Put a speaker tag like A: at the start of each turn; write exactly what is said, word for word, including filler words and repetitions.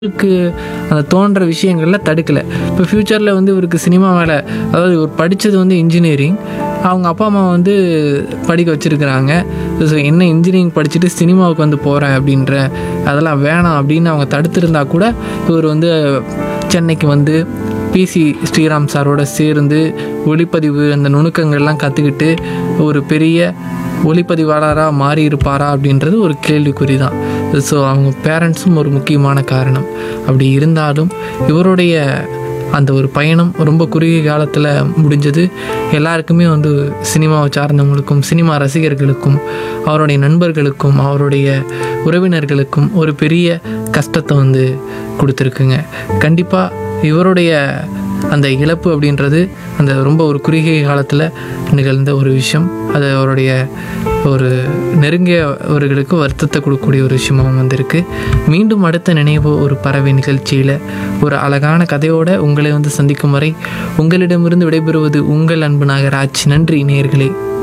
A: இவருக்கு அந்த தோன்ற விஷயங்கள்ல தடுக்கல. இப்போ ஃப்யூச்சரில் வந்து இவருக்கு சினிமா மேலே, அதாவது இவர் படித்தது வந்து இன்ஜினியரிங். அவங்க அப்பா அம்மா வந்து படிக்க வச்சுருக்கிறாங்க. ஸோ என்ன இன்ஜினியரிங் படிச்சுட்டு சினிமாவுக்கு வந்து போகிறேன் அப்படின்ற, அதெல்லாம் வேணாம் அப்படின்னு அவங்க தடுத்திருந்தா கூட இவர் வந்து சென்னைக்கு வந்து பிசி ஸ்ரீராம் சாரோட சேர்ந்து ஒளிப்பதிவு அந்த நுணுக்கங்கள்லாம் கற்றுக்கிட்டு ஒரு பெரிய ஒளிப்பதிவாளராக மாறி இருப்பாரா அப்படின்றது ஒரு கேள்விக்குறி தான். ஸோ அவங்க பேரண்ட்ஸும் ஒரு முக்கியமான காரணம். அப்படி இருந்தாலும் இவருடைய அந்த ஒரு பயணம் ரொம்ப குறுகிய காலத்தில் முடிஞ்சது. எல்லாருக்குமே வந்து சினிமாவை சார்ந்தவங்களுக்கும் சினிமா ரசிகர்களுக்கும் அவருடைய நண்பர்களுக்கும் அவருடைய உறவினர்களுக்கும் ஒரு பெரிய கஷ்டத்தை வந்து கொடுத்துருக்குங்க. கண்டிப்பாக இவருடைய அந்த இழப்பு அப்படின்றது அந்த ரொம்ப ஒரு குறுகிய காலத்தில் நிகழ்ந்த ஒரு விஷயம். அது அவருடைய ஒரு நெருங்கியவர்களுக்கு வருத்தத்தை கொடுக்கக்கூடிய ஒரு விஷயமாக வந்திருக்கு. மீண்டும் அடுத்த நினைவு ஒரு பறவை நிகழ்ச்சியில் ஒரு அழகான கதையோடு உங்களை வந்து சந்திக்கும் வரை உங்களிடமிருந்து விடைபெறுவது உங்கள் அன்பு நாகராஜ். நன்றி நேயர்களே.